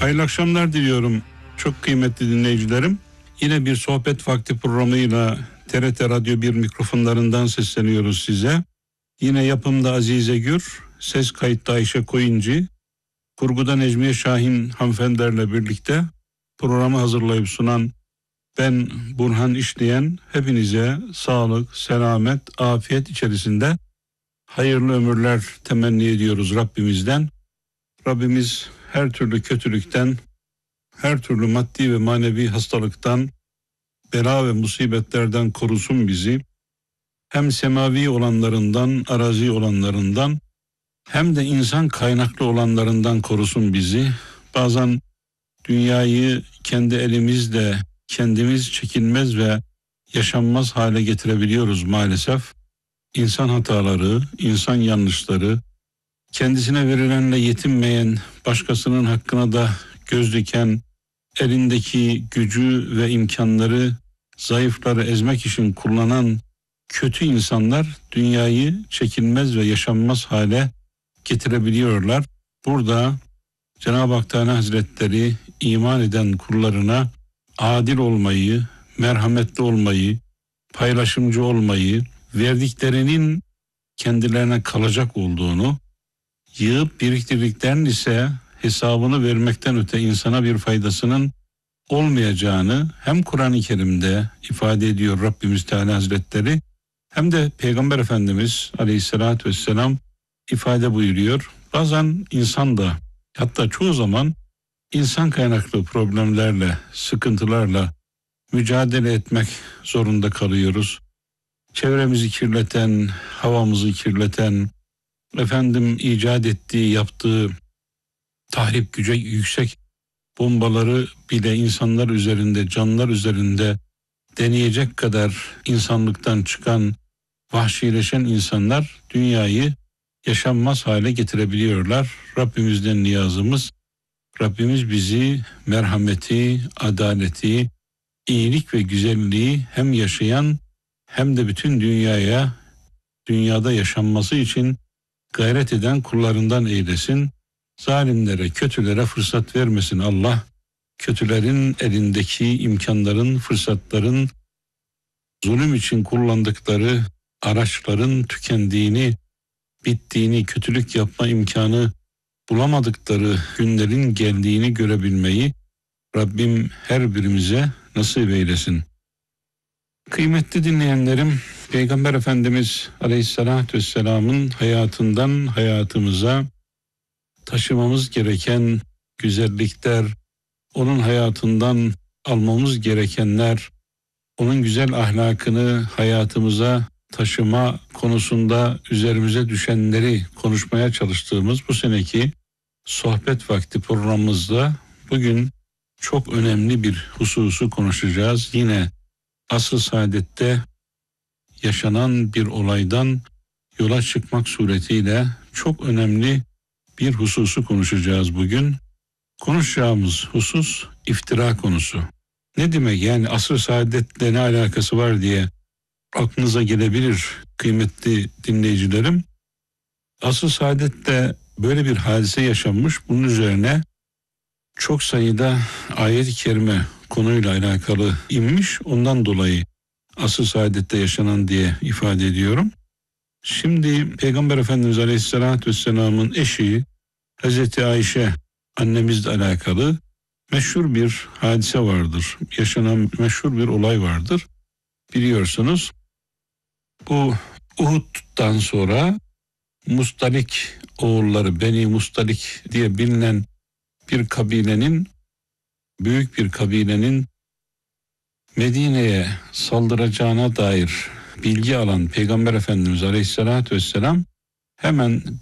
Hayırlı akşamlar diliyorum çok kıymetli dinleyicilerim. Yine bir sohbet vakti programıyla TRT Radyo 1 mikrofonlarından sesleniyoruz size. Yine yapımda Azize Gür, ses kayıtta Ayşe Koyuncu, kurguda Necmiye Şahin hanımefendilerle birlikte programı hazırlayıp sunan ben Burhan İşleyen, hepinize sağlık, selamet, afiyet içerisinde hayırlı ömürler temenni ediyoruz Rabbimizden. Rabbimiz her türlü kötülükten, her türlü maddi ve manevi hastalıktan, bela ve musibetlerden korusun bizi. Hem semavi olanlarından, arazi olanlarından, hem de insan kaynaklı olanlarından korusun bizi. Bazen dünyayı kendi elimizle kendimiz çekilmez ve yaşanmaz hale getirebiliyoruz maalesef. İnsan hataları, insan yanlışları, kendisine verilenle yetinmeyen, başkasının hakkına da göz diken, elindeki gücü ve imkanları zayıfları ezmek için kullanan kötü insanlar dünyayı çekilmez ve yaşanmaz hale getirebiliyorlar. Burada Cenab-ı Hak Teala Hazretleri iman eden kullarına adil olmayı, merhametli olmayı, paylaşımcı olmayı, verdiklerinin kendilerine kalacak olduğunu, yığıp biriktirdiklerinin ise hesabını vermekten öte insana bir faydasının olmayacağını hem Kur'an-ı Kerim'de ifade ediyor Rabbimiz Teala Hazretleri, hem de Peygamber Efendimiz Aleyhisselatü Vesselam ifade buyuruyor. Bazen insan da, hatta çoğu zaman insan kaynaklı problemlerle, sıkıntılarla mücadele etmek zorunda kalıyoruz. Çevremizi kirleten, havamızı kirleten, icat ettiği, yaptığı tahrip gücü yüksek bombaları bile insanlar üzerinde, canlılar üzerinde deneyecek kadar insanlıktan çıkan, vahşileşen insanlar dünyayı yaşanmaz hale getirebiliyorlar. Rabbimizden niyazımız, Rabbimiz bizi merhameti, adaleti, iyilik ve güzelliği hem yaşayan hem de bütün dünyada yaşanması için gayret eden kullarından eylesin. Zalimlere, kötülere fırsat vermesin Allah. Kötülerin elindeki imkanların, fırsatların, zulüm için kullandıkları araçların tükendiğini, bittiğini, kötülük yapma imkanı bulamadıkları günlerin geldiğini görebilmeyi Rabbim her birimize nasip eylesin. Kıymetli dinleyenlerim, Peygamber Efendimiz Aleyhisselatü Vesselam'ın hayatından hayatımıza taşımamız gereken güzellikler, onun hayatından almamız gerekenler, onun güzel ahlakını hayatımıza taşıma konusunda üzerimize düşenleri konuşmaya çalıştığımız bu seneki sohbet vakti programımızda bugün çok önemli bir hususu konuşacağız. Yine asr-ı saadette yaşanan bir olaydan yola çıkmak suretiyle çok önemli bir hususu konuşacağız bugün. Konuşacağımız husus iftira konusu. Ne demek yani asr-ı saadetle ne alakası var diye aklınıza gelebilir kıymetli dinleyicilerim. Asr-ı saadette böyle bir hadise yaşanmış. Bunun üzerine çok sayıda ayet-i kerime konuyla alakalı inmiş. Ondan dolayı asr-ı saadette yaşanan diye ifade ediyorum. Şimdi Peygamber Efendimiz Aleyhisselatü Vesselam'ın eşi Hazreti Ayşe annemizle alakalı meşhur bir hadise vardır. Yaşanan meşhur bir olay vardır. Biliyorsunuz bu Uhud'dan sonra Mustalik oğulları, Beni Mustalik diye bilinen bir kabilenin, büyük bir kabilenin Medine'ye saldıracağına dair bilgi alan Peygamber Efendimiz Aleyhisselatü Vesselam hemen